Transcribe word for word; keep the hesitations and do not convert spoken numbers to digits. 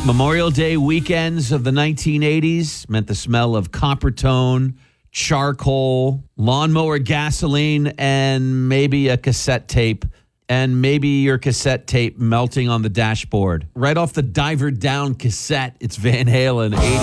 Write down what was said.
Memorial Day weekends of the nineteen eighties meant the smell of copper tone, charcoal, lawnmower gasoline, and maybe a cassette tape. And maybe your cassette tape melting on the dashboard. Right off the Diver Down cassette, it's Van Halen.